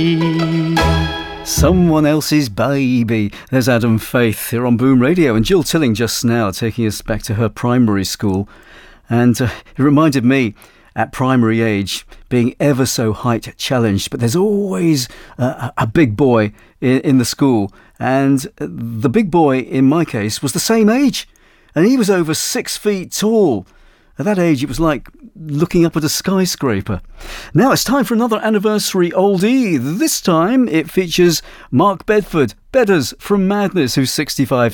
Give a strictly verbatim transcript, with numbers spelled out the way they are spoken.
Someone Else's Baby. There's Adam Faith here on Boom Radio, and Jill Tilling just now taking us back to her primary school. And uh, it reminded me, at primary age, being ever so height challenged, but there's always uh, a big boy in, in the school, and the big boy in my case was the same age, and he was over six feet tall. At that age, it was like looking up at a skyscraper. Now it's time for another anniversary oldie. This time it features Mark Bedford, Bedders from Madness, who's sixty-five